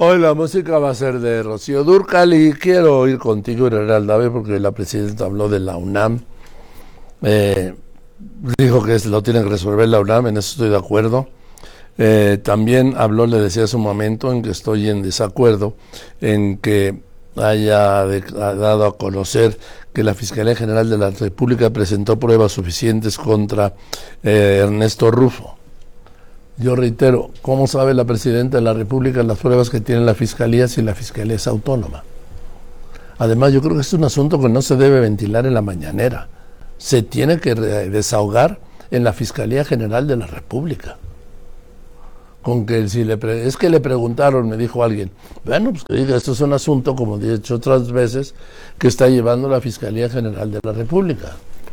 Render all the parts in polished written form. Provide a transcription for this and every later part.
Hoy la música va a ser de Rocío Dúrcal y quiero ir contigo, Israel Dave, porque la presidenta habló de la UNAM. Dijo que lo tiene que resolver la UNAM, en eso estoy de acuerdo. También habló, le decía hace un momento, en que estoy en desacuerdo, en que haya dado a conocer que la Fiscalía General de la República presentó pruebas suficientes contra Ernesto Rufo. Yo reitero, ¿cómo sabe la Presidenta de la República las pruebas que tiene la Fiscalía si la Fiscalía es autónoma? Además, yo creo que es un asunto que no se debe ventilar en la mañanera. Se tiene que desahogar en la Fiscalía General de la República. Con que si es que le preguntaron, me dijo alguien, bueno, pues que diga, esto es un asunto, como he dicho otras veces, que está llevando la Fiscalía General de la República.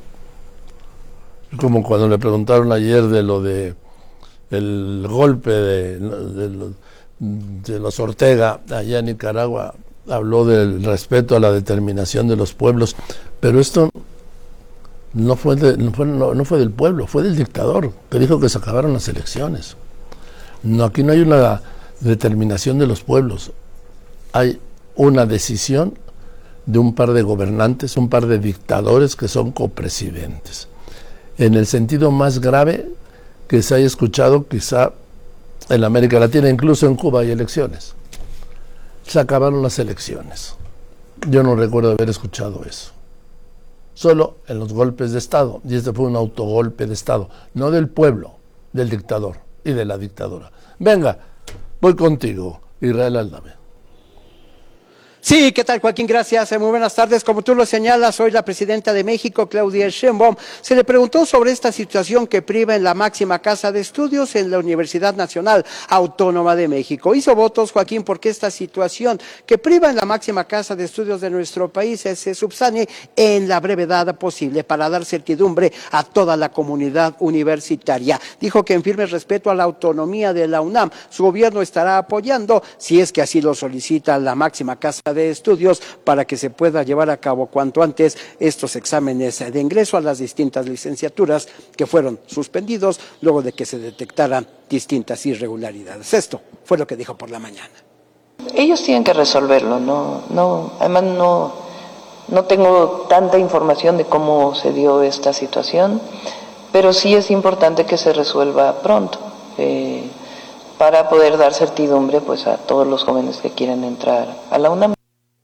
Como cuando le preguntaron ayer de lo de el golpe de los Ortega allá en Nicaragua, habló del respeto a la determinación de los pueblos, pero esto no fue del pueblo, fue del dictador, que dijo que se acabaron las elecciones. No, aquí no hay una determinación de los pueblos, hay una decisión de un par de gobernantes, un par de dictadores que son copresidentes. En el sentido más grave que se haya escuchado quizá en América Latina, incluso en Cuba hay elecciones. Se acabaron las elecciones. Yo no recuerdo haber escuchado eso. Solo en los golpes de Estado, y este fue un autogolpe de Estado, no del pueblo, del dictador y de la dictadura. Venga, voy contigo, Israel Aldame. Sí, ¿qué tal, Joaquín? Gracias. Muy buenas tardes. Como tú lo señalas, hoy la presidenta de México, Claudia Sheinbaum, se le preguntó sobre esta situación que priva en la máxima casa de estudios en la Universidad Nacional Autónoma de México. Hizo votos, Joaquín, porque esta situación que priva en la máxima casa de estudios de nuestro país se subsane en la brevedad posible para dar certidumbre a toda la comunidad universitaria. Dijo que en firme respeto a la autonomía de la UNAM, su gobierno estará apoyando, si es que así lo solicita la máxima casa de estudios, para que se pueda llevar a cabo cuanto antes estos exámenes de ingreso a las distintas licenciaturas que fueron suspendidos luego de que se detectaran distintas irregularidades. Esto fue lo que dijo por la mañana. Ellos tienen que resolverlo, además no tengo tanta información de cómo se dio esta situación, pero sí es importante que se resuelva pronto, para poder dar certidumbre pues a todos los jóvenes que quieran entrar a la UNAM.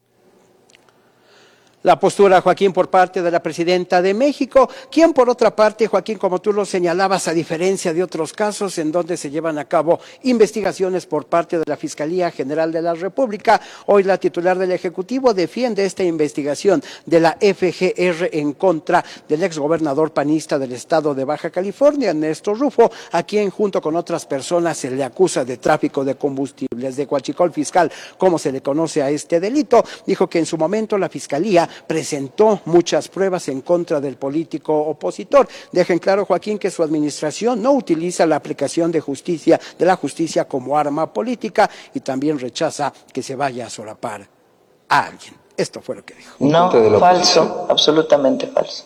La postura, Joaquín, por parte de la presidenta de México, quien por otra parte, Joaquín, como tú lo señalabas, a diferencia de otros casos en donde se llevan a cabo investigaciones por parte de la Fiscalía General de la República, hoy la titular del Ejecutivo defiende esta investigación de la FGR en contra del exgobernador panista del estado de Baja California, Ernesto Rufo, a quien junto con otras personas se le acusa de tráfico de combustibles, de huachicol fiscal, como se le conoce a este delito. Dijo que en su momento la Fiscalía presentó muchas pruebas en contra del político opositor. Deja en claro, Joaquín, que su administración no utiliza la aplicación de la justicia como arma política, y también rechaza que se vaya a solapar a alguien. Esto fue lo que dijo. No, falso, absolutamente falso.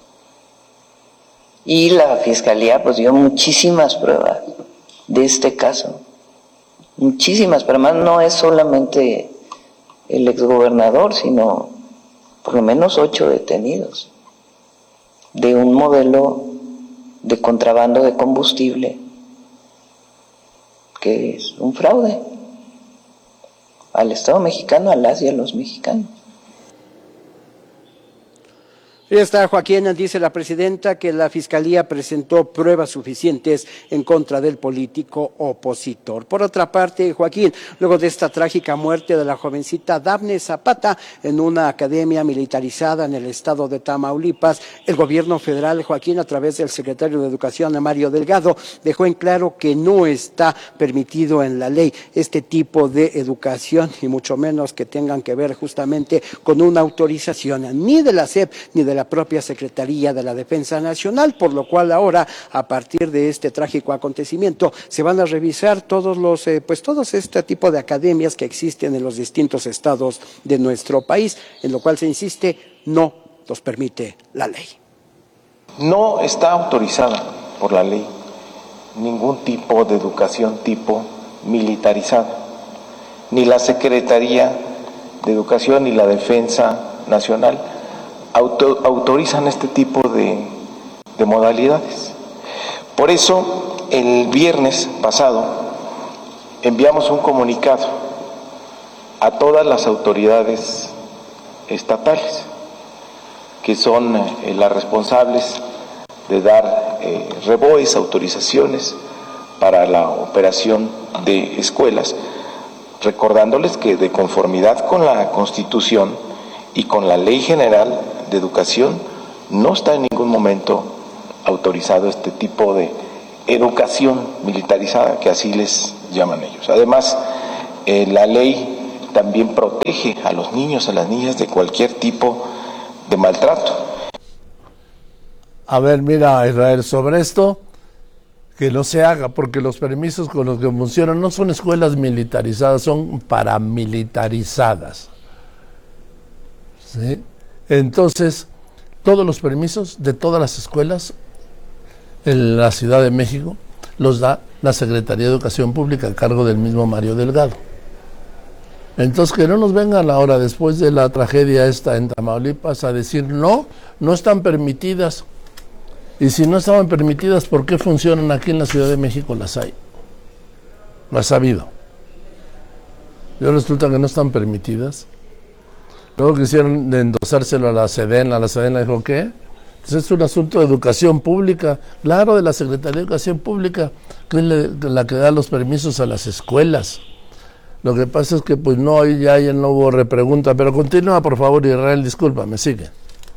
Y la Fiscalía pues dio muchísimas pruebas de este caso, muchísimas, pero además no es solamente el exgobernador, sino por lo menos 8 detenidos de un modelo de contrabando de combustible que es un fraude al Estado mexicano, a las y a los mexicanos. Y está, Joaquín, dice la presidenta que la Fiscalía presentó pruebas suficientes en contra del político opositor. Por otra parte, Joaquín, luego de esta trágica muerte de la jovencita Dafne Zapata en una academia militarizada en el estado de Tamaulipas, el gobierno federal, Joaquín, a través del secretario de Educación, Mario Delgado, dejó en claro que no está permitido en la ley este tipo de educación, y mucho menos que tengan que ver justamente con una autorización ni de la SEP ni de la propia Secretaría de la Defensa Nacional, por lo cual ahora, a partir de este trágico acontecimiento, se van a revisar todos este tipo de academias que existen en los distintos estados de nuestro país, en lo cual se insiste, no los permite la ley. No está autorizada por la ley ningún tipo de educación tipo militarizada. ni la Secretaría de Educación ni la Defensa Nacional autorizan este tipo de modalidades. Por eso, el viernes pasado enviamos un comunicado a todas las autoridades estatales, que son las responsables de dar reboes, autorizaciones para la operación de escuelas, recordándoles que de conformidad con la Constitución y con la Ley General de Educación, no está en ningún momento autorizado este tipo de educación militarizada, que así les llaman ellos. Además, la ley también protege a los niños, a las niñas de cualquier tipo de maltrato. A ver, mira, Israel, sobre esto, que no se haga, porque los permisos con los que funcionan no son escuelas militarizadas, son paramilitarizadas. ¿Sí? Entonces, todos los permisos de todas las escuelas en la Ciudad de México los da la Secretaría de Educación Pública a cargo del mismo Mario Delgado. Entonces, que no nos vengan ahora, después de la tragedia esta en Tamaulipas, a decir no están permitidas. Y si no estaban permitidas, ¿por qué funcionan aquí en la Ciudad de México? Las hay. Las ha habido. Y resulta que no están permitidas. Luego quisieron endosárselo a la Sedena. La Sedena dijo, ¿qué? Entonces es un asunto de educación pública. Claro, de la Secretaría de Educación Pública, que es la que da los permisos a las escuelas. Lo que pasa es que pues no, ya no hubo repregunta. Pero continúa, por favor, Israel, discúlpame, sigue.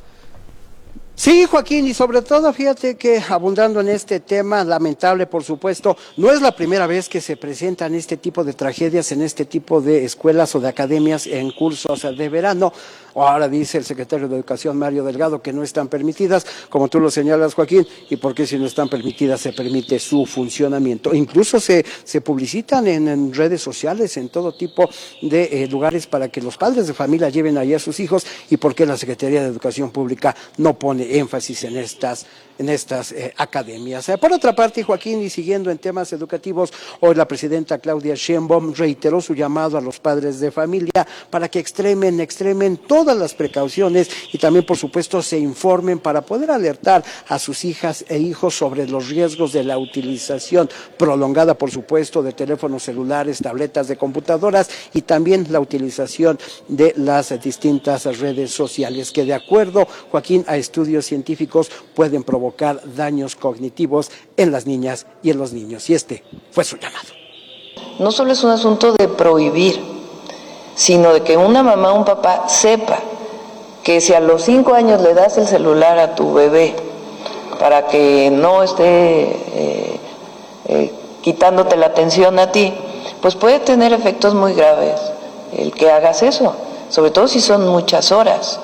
Sí, Joaquín, y sobre todo, fíjate que abundando en este tema, lamentable por supuesto, no es la primera vez que se presentan este tipo de tragedias en este tipo de escuelas o de academias en cursos de verano. Ahora dice el secretario de Educación, Mario Delgado, que no están permitidas, como tú lo señalas, Joaquín, y por qué si no están permitidas se permite su funcionamiento. Incluso se publicitan en redes sociales, en todo tipo de lugares para que los padres de familia lleven allí a sus hijos, y por qué la Secretaría de Educación Pública no pone énfasis en estas academias. Por otra parte, Joaquín, y siguiendo en temas educativos, hoy la presidenta Claudia Sheinbaum reiteró su llamado a los padres de familia para que extremen todas las precauciones y también, por supuesto, se informen para poder alertar a sus hijas e hijos sobre los riesgos de la utilización prolongada, por supuesto, de teléfonos celulares, tabletas, de computadoras y también la utilización de las distintas redes sociales que, de acuerdo, Joaquín, a estudios científicos pueden provocar daños cognitivos en las niñas y en los niños. Y este fue su llamado. No solo es un asunto de prohibir, sino de que una mamá o un papá sepa que si a los 5 años le das el celular a tu bebé para que no esté quitándote la atención a ti, pues puede tener efectos muy graves el que hagas eso, sobre todo si son muchas horas.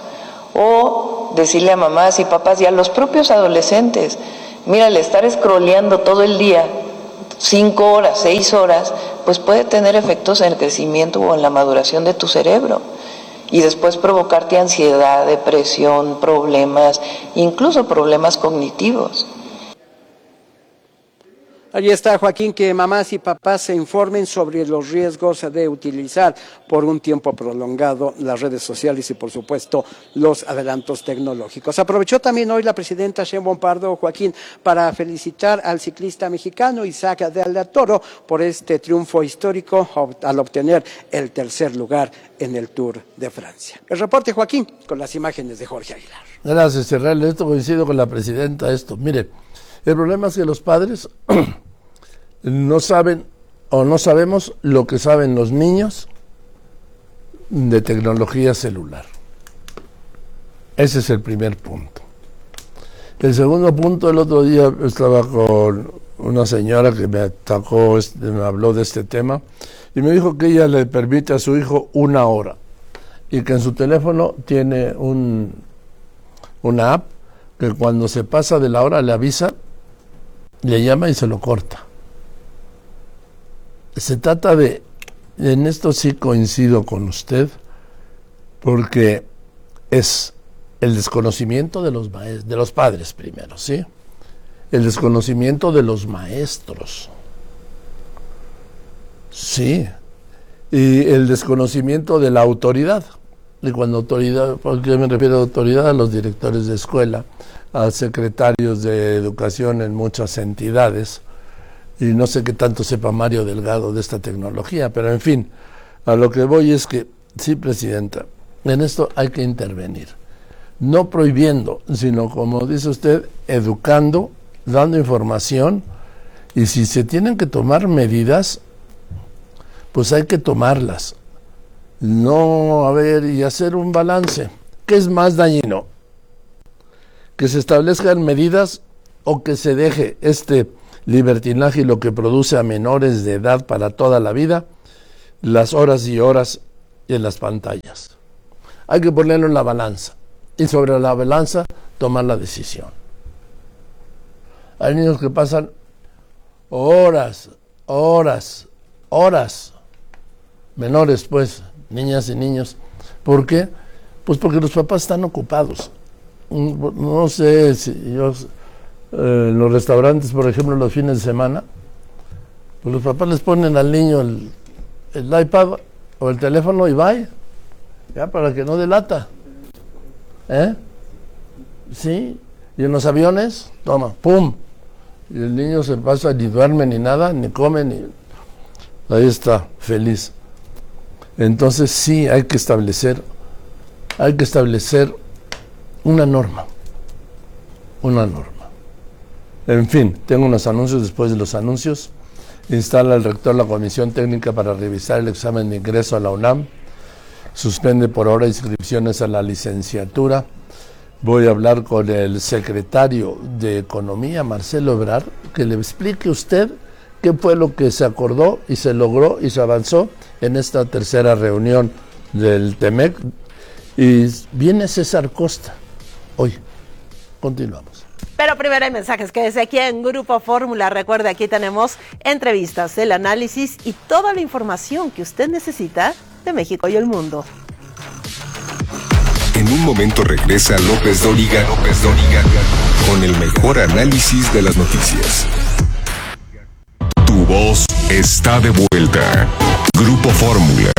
O decirle a mamás y papás y a los propios adolescentes, mira, el estar scrolleando todo el día, 5 horas, 6 horas, pues puede tener efectos en el crecimiento o en la maduración de tu cerebro y después provocarte ansiedad, depresión, problemas, incluso problemas cognitivos. Allí está, Joaquín, que mamás y papás se informen sobre los riesgos de utilizar por un tiempo prolongado las redes sociales y, por supuesto, los adelantos tecnológicos. Aprovechó también hoy la presidenta Sheinbaum Pardo, Joaquín, para felicitar al ciclista mexicano Isaac de la Toro por este triunfo histórico al obtener el 3er lugar en el Tour de Francia. El reporte, Joaquín, con las imágenes de Jorge Aguilar. Gracias, Israel. Esto coincido con la presidenta. Mire, el problema es que los padres no saben o no sabemos lo que saben los niños de tecnología celular. Ese es el primer punto. El segundo punto, el otro día estaba con una señora que me habló de este tema y me dijo que ella le permite a su hijo 1 hora y que en su teléfono tiene una app que cuando se pasa de la hora le avisa, le llama y se lo corta. Se trata en esto sí coincido con usted, porque es el desconocimiento de los padres primero, ¿sí? El desconocimiento de los maestros. Sí. y el desconocimiento de la autoridad. Y cuando autoridad, ¿por qué me refiero a autoridad? A los directores de escuela, a secretarios de educación en muchas entidades, y no sé qué tanto sepa Mario Delgado de esta tecnología, pero en fin, a lo que voy es que, sí, Presidenta, en esto hay que intervenir, no prohibiendo, sino, como dice usted, educando, dando información, y si se tienen que tomar medidas, pues hay que tomarlas. No, a ver, y hacer un balance. ¿Qué es más dañino? ¿Que se establezcan medidas o que se deje este libertinaje y lo que produce a menores de edad para toda la vida, las horas y horas en las pantallas? Hay que ponerlo en la balanza y sobre la balanza tomar la decisión. Hay niños que pasan horas, menores pues, niñas y niños. ¿Por qué? Pues porque los papás están ocupados. No sé si yo, en los restaurantes, por ejemplo, los fines de semana, pues los papás les ponen al niño el iPad o el teléfono y bye, ya para que no delata. Sí, y en los aviones, toma, pum, y el niño se pasa, ni duerme ni nada, ni come, ni... Ahí está, feliz. Entonces sí hay que establecer una norma. En fin, tengo unos anuncios. Después de los anuncios, instala el rector la comisión técnica para revisar el examen de ingreso a la UNAM, suspende por ahora inscripciones a la licenciatura. Voy a hablar con el secretario de Economía, Marcelo Ebrard, que le explique usted qué fue lo que se acordó y se logró y se avanzó en esta tercera reunión del TEMEC. Y viene César Costa hoy. Continuamos. Pero primero hay mensajes. Quédese aquí en Grupo Fórmula. Recuerde, aquí tenemos entrevistas, el análisis y toda la información que usted necesita de México y el mundo. En un momento regresa López Dóriga con el mejor análisis de las noticias. Tu voz está de vuelta. Grupo Fórmula.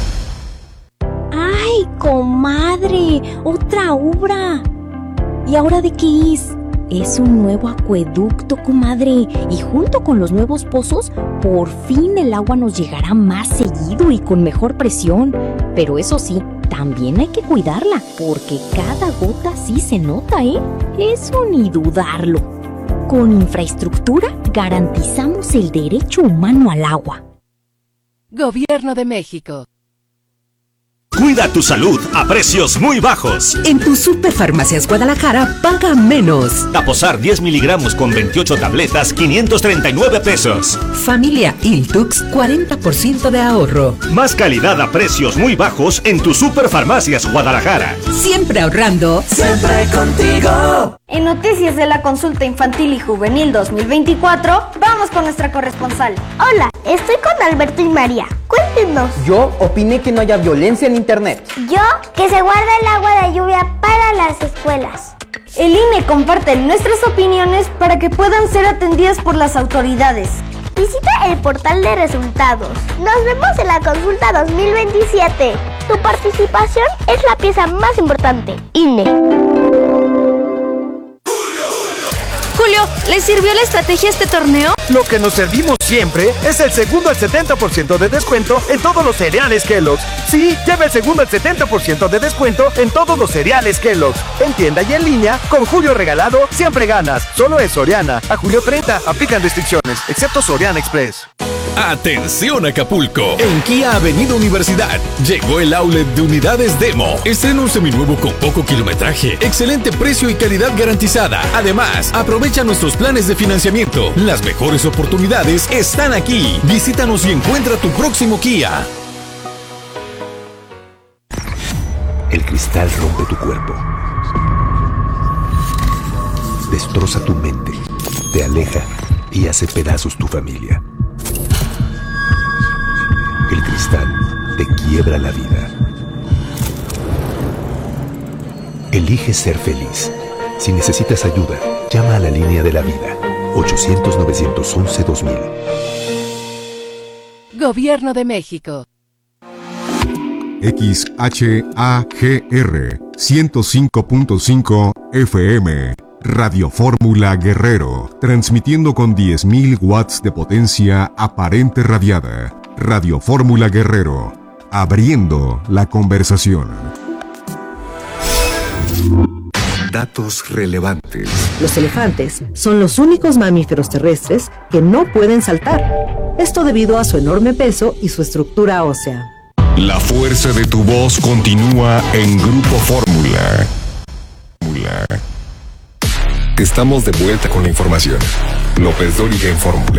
¡Ay, comadre! ¡Otra obra! ¿Y ahora de qué es? Es un nuevo acueducto, comadre. Y junto con los nuevos pozos, por fin el agua nos llegará más seguido y con mejor presión. Pero eso sí, también hay que cuidarla, porque cada gota sí se nota, ¿eh? Eso ni dudarlo. Con infraestructura garantizamos el derecho humano al agua. Gobierno de México. Cuida tu salud a precios muy bajos. En tu Superfarmacias Guadalajara, paga menos. Taposar 10 miligramos con 28 tabletas, 539 pesos. Familia Iltux, 40% de ahorro. Más calidad a precios muy bajos en tu Superfarmacias Guadalajara. Siempre ahorrando. Siempre contigo. En Noticias de la Consulta Infantil y Juvenil 2024, vamos con nuestra corresponsal. Hola, estoy con Alberto y María. Cuéntenos. Yo opiné que no haya violencia en internet. Yo, que se guarda el agua de lluvia para las escuelas. El INE comparte nuestras opiniones para que puedan ser atendidas por las autoridades. Visita el portal de resultados. Nos vemos en la consulta 2027. Tu participación es la pieza más importante. INE. Julio, ¿le sirvió la estrategia a este torneo? Lo que nos servimos siempre es el segundo al 70% de descuento en todos los cereales Kellogg's. Sí, lleva el segundo al 70% de descuento en todos los cereales Kellogg's. En tienda y en línea, con Julio regalado, siempre ganas. Solo es Soriana. A julio 30, aplican restricciones, excepto Soriana Express. Atención Acapulco, en Kia Avenida Universidad llegó el outlet de unidades Demo. Estrena un seminuevo con poco kilometraje, excelente precio y calidad garantizada. Además, aprovecha nuestros planes de financiamiento. Las mejores oportunidades están aquí. Visítanos y encuentra tu próximo Kia. El cristal rompe tu cuerpo, destroza tu mente, te aleja y hace pedazos tu familia. El cristal te quiebra la vida. Elige ser feliz. Si necesitas ayuda, llama a la línea de la vida. 800-911-2000. Gobierno de México. XHAGR 105.5 FM. Radio Fórmula Guerrero, transmitiendo con 10.000 watts de potencia aparente radiada. Radio Fórmula Guerrero, abriendo la conversación. Datos relevantes. Los elefantes son los únicos mamíferos terrestres que no pueden saltar. Esto debido a su enorme peso y su estructura ósea. La fuerza de tu voz continúa en Grupo Fórmula. Estamos de vuelta con la información. López Dóriga en Fórmula.